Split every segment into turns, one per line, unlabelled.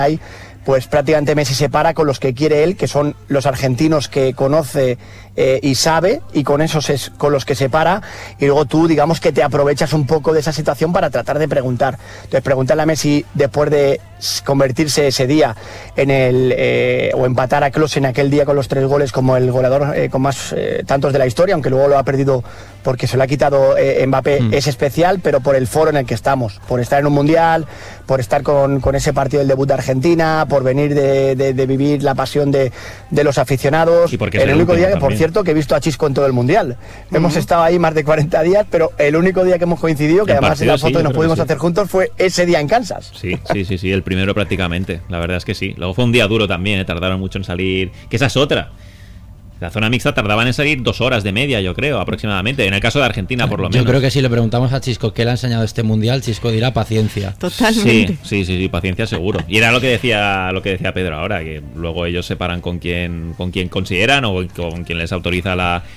hay, pues prácticamente Messi se para con los que quiere él, que son los argentinos que conoce y sabe, y con esos es con los que se para, y luego tú, digamos que te aprovechas un poco de esa situación para tratar de preguntar. Entonces, preguntarle a Messi, después de convertirse ese día en o empatar a Klose en aquel día con los 3 goles como el goleador con más tantos de la historia, aunque luego lo ha perdido porque se lo ha quitado Mbappé, es especial, pero por el foro en el que estamos, por estar en un mundial, por estar con ese partido del debut de Argentina, por venir de vivir la pasión de los aficionados.
Y porque
el único día que,
también,
por cierto, que he visto a Chisco en todo el mundial. Hemos estado ahí más de 40 días, pero el único día que hemos coincidido, que además en la foto que nos pudimos hacer juntos, fue ese día en Kansas.
Sí, el primero prácticamente, la verdad es que sí. Luego fue un día duro también, tardaron mucho en salir, que esa es otra. La zona mixta tardaban en salir 2 horas de media, yo creo, aproximadamente. En el caso de Argentina, por lo menos.
Yo creo que si le preguntamos a Chisco qué le ha enseñado este mundial, Chisco dirá paciencia.
Totalmente.
Sí, paciencia seguro. Y era lo que decía Pedro ahora, que luego ellos se paran con quien consideran o con quien les autoriza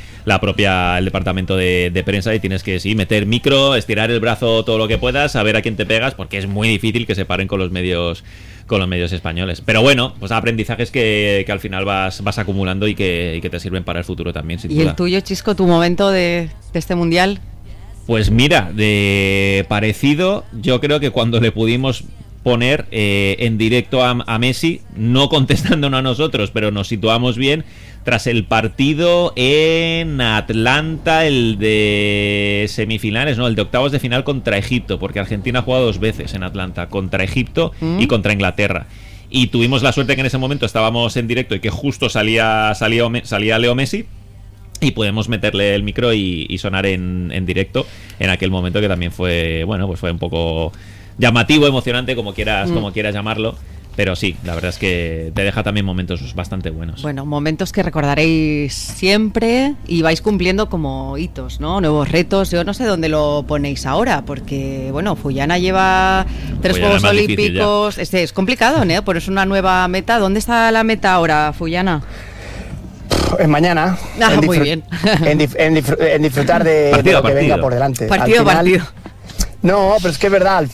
el departamento de prensa, y tienes que meter micro, estirar el brazo todo lo que puedas, saber a quién te pegas, porque es muy difícil que se paren con los medios españoles. Pero bueno, pues aprendizajes que al final vas acumulando y que te sirven para el futuro también, sin duda.
¿Y el tuyo, Chisco, tu momento de este mundial?
Pues mira, de parecido, yo creo que cuando le pudimos poner en directo a Messi, no contestándonos a nosotros, pero nos situamos bien, tras el partido en Atlanta, el de semifinales, no, el de octavos de final contra Egipto, porque Argentina ha jugado 2 veces en Atlanta, contra Egipto y contra Inglaterra. Y tuvimos la suerte que en ese momento estábamos en directo y que justo salía Leo Messi, y podemos meterle el micro y sonar en directo en aquel momento, que también fue, bueno, pues fue un poco llamativo, emocionante, como quieras llamarlo. Pero sí, la verdad es que te deja también momentos bastante buenos.
Bueno, momentos que recordaréis siempre y vais cumpliendo como hitos, ¿no? Nuevos retos. Yo no sé dónde lo ponéis ahora, porque, bueno, Fullana lleva 3 Juegos Olímpicos. Es complicado, ¿no? Pones una nueva meta. ¿Dónde está la meta ahora, Fullana?
En mañana.
Muy bien.
En disfrutar de lo que venga por delante.
Partido.
No, pero es que es verdad.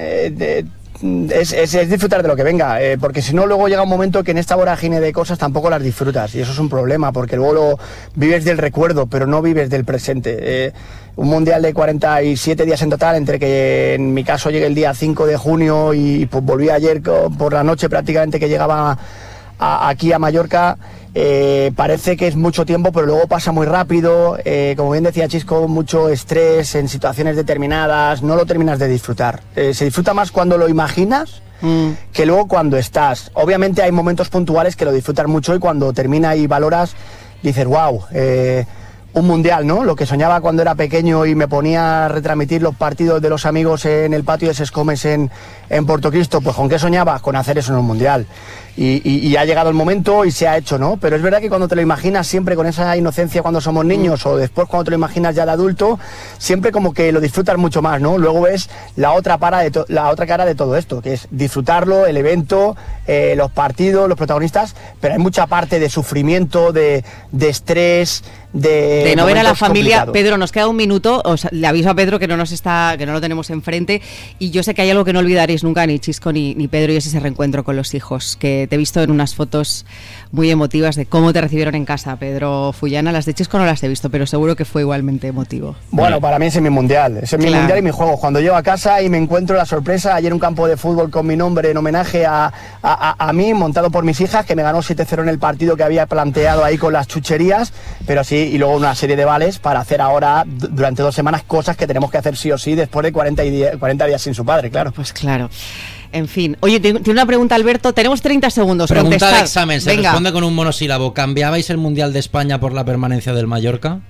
Es disfrutar de lo que venga, porque si no, luego llega un momento que en esta vorágine de cosas tampoco las disfrutas, y eso es un problema, porque luego vives del recuerdo, pero no vives del presente. Un mundial de 47 días en total, entre que en mi caso llegué el día 5 de junio y pues volví ayer por la noche prácticamente que llegaba aquí a Mallorca. Parece que es mucho tiempo, pero luego pasa muy rápido. Como bien decía Chisco, mucho estrés en situaciones determinadas, no lo terminas de disfrutar. Se disfruta más cuando lo imaginas que luego cuando estás. Obviamente hay momentos puntuales que lo disfrutas mucho, y cuando termina y valoras, dices, wow, un mundial, ¿no? Lo que soñaba cuando era pequeño y me ponía a retransmitir los partidos de los amigos en el patio de Sescomes en Portocristo, pues ¿con qué soñabas? Con hacer eso en un mundial. Y ha llegado el momento y se ha hecho, ¿no? Pero es verdad que cuando te lo imaginas siempre con esa inocencia cuando somos niños, o después cuando te lo imaginas ya de adulto, siempre como que lo disfrutas mucho más, ¿no? Luego ves la otra cara de todo esto, que es disfrutarlo, el evento, los partidos, los protagonistas, pero hay mucha parte de sufrimiento, de estrés, de
no ver a la familia.
Complicados.
Pedro, nos queda un minuto. Le aviso a Pedro que no lo tenemos enfrente, y yo sé que hay algo que no olvidaréis nunca, ni Chisco ni Pedro, y es ese reencuentro con los hijos, que te he visto en unas fotos muy emotivas de cómo te recibieron en casa, Pedro Fullana. Las de Chisco no las he visto, pero seguro que fue igualmente emotivo.
Bueno, para mí ese es mi mundial, mi mundial y mi juego. Cuando llego a casa y me encuentro la sorpresa, ayer un campo de fútbol con mi nombre en homenaje a mí, montado por mis hijas, que me ganó 7-0 en el partido que había planteado ahí con las chucherías, pero sí, y luego una serie de vales para hacer ahora durante 2 semanas cosas que tenemos que hacer sí o sí después de 40 días sin su padre, claro.
Pues claro. En fin. Oye, tiene una pregunta, Alberto. Tenemos 30 segundos.
Pregunta
contestar.
de examen. Se responde con un monosílabo. ¿Cambiabais el Mundial de España por la permanencia del Mallorca?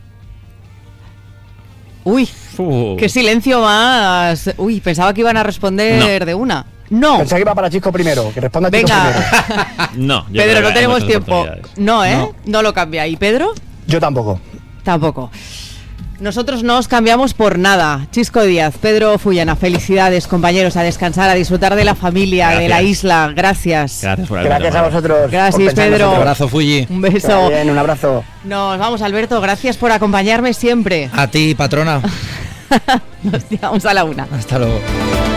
Uy, qué silencio más. Uy, pensaba que iban a responder de una. No.
Pensaba que iba para Chisco primero, que responda Chisco primero.
No.
Pedro, no tenemos tiempo. No, no lo cambia. ¿Y Pedro?
Yo tampoco.
Tampoco. Nosotros no os cambiamos por nada. Chisco Díaz, Pedro Fullana, felicidades, compañeros, a descansar, a disfrutar de la familia, de la isla. Gracias.
Gracias a vosotros.
Gracias, Pedro.
Un abrazo, Fulli.
Un beso.
Bien, un abrazo.
Nos vamos, Alberto. Gracias por acompañarme siempre.
A ti, patrona.
Nos tiramos a la una.
Hasta luego.